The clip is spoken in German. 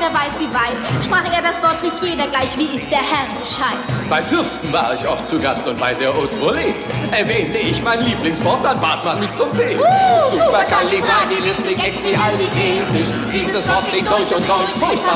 wer weiß wie weit, sprach er das Wort, rief jeder gleich, wie ist der Herr Bescheid. Bei Fürsten war ich oft zu Gast und bei der Haute Volée erwähnte ich mein Lieblingswort, dann bat man mich zum Tee. Supercalifragilisticexpialidocious, dieses Wort klingt deutsch und deutsch furchtbar.